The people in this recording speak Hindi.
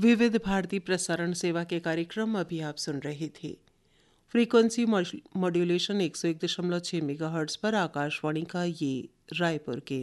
विविध भारती प्रसारण सेवा के कार्यक्रम अभी आप सुन रहे थे। फ्रीक्वेंसी मॉड्यूलेशन 101.6 मेगाहर्ट्ज़ पर आकाशवाणी का ये रायपुर केंद्र।